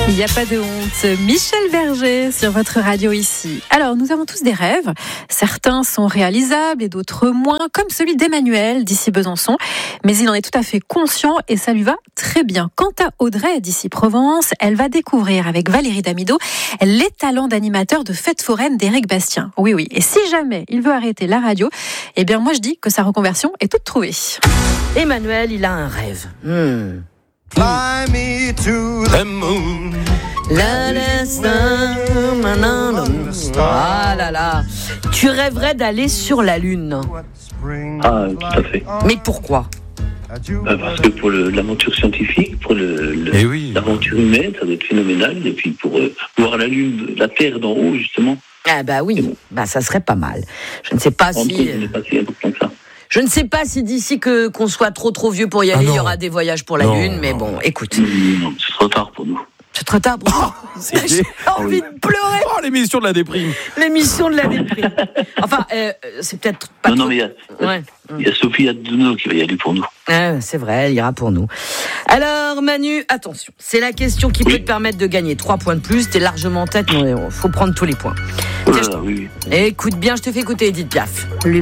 Il n'y a pas de honte. Michel Berger sur votre radio ici. Alors, nous avons tous des rêves. Certains sont réalisables et d'autres moins, comme celui d'Emmanuel d'ici Besançon. Mais il en est tout à fait conscient et ça lui va très bien. Quant à Audrey d'ici Provence, elle va découvrir avec Valérie Damido les talents d'animateur de fêtes foraines d'Éric Bastien. Oui, oui. Et si jamais il veut arrêter la radio, eh bien, moi je dis que sa reconversion est toute trouvée. Emmanuel, il a un rêve. Fly me to the moon. Ah là là. Tu rêverais d'aller sur la Lune. Ah, tout à fait. Mais pourquoi ? Parce que pour l'aventure scientifique, pour l'aventure humaine, ça doit être phénoménal. Et puis pour voir la Lune, la Terre d'en haut, justement. Ah bah oui, bah ça serait pas mal. Je ne sais pas si... Pas si important que ça. Je ne sais pas si d'ici qu'on soit trop vieux pour y aller, il y aura des voyages pour la Lune, mais bon, écoute. Non, c'est trop tard pour nous. C'est trop tard pour nous. J'ai envie de pleurer. Oh, l'émission de la déprime. L'émission de la déprime. Enfin, c'est peut-être pas Non, mais il y a Sophie Adouno qui va y aller pour nous. C'est vrai, elle ira pour nous. Alors, Manu, attention. C'est la question qui peut te permettre de gagner 3 points de plus. T'es largement en tête, mais il faut prendre tous les points. Oui. Écoute bien, je te fais écouter Edith Piaf.